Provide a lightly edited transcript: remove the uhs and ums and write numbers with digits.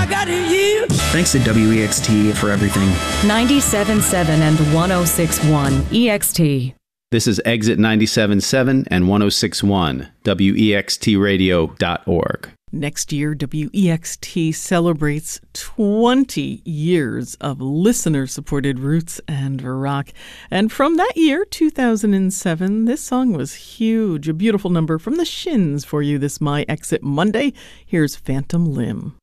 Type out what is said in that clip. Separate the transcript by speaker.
Speaker 1: I got you.
Speaker 2: Thanks to WEXT for everything.
Speaker 3: 97.7 and 106.1 EXT.
Speaker 4: This is Exit 97.7 and 106.1, WEXTradio.org.
Speaker 5: Next year, WEXT celebrates 20 years of listener-supported roots and rock. And from that year, 2007, this song was huge. A beautiful number from the Shins for you this My Exit Monday. Here's Phantom Limb.